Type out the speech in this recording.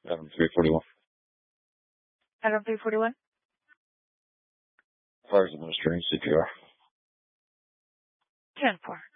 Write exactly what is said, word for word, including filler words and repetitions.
Adam three forty-one. Adam three forty-one. Fires administering C P R. ten four.